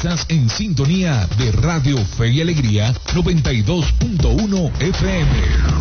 Estás en sintonía de Radio Fe y Alegría 92.1 FM.